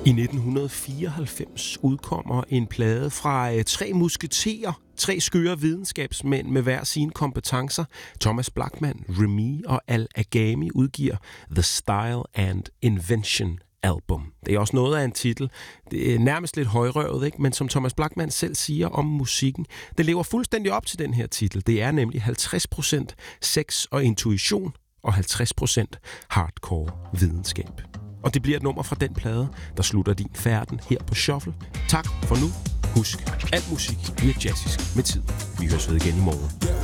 I 1994 udkommer en plade fra tre musketerer, tre skøre videnskabsmænd med hver sine kompetencer. Thomas Blachman, Remy og Al Agami udgiver The Style and Invention Album. Det er også noget af en titel. Det er nærmest lidt højrøvet, ikke? Men som Thomas Blachman selv siger om musikken, det lever fuldstændig op til den her titel. Det er nemlig 50% sex og intuition og 50% hardcore videnskab. Og det bliver et nummer fra den plade, der slutter din færden her på Shuffle. Tak for nu. Husk, alt musik bliver jazzist med tid. Vi høres ved igen i morgen.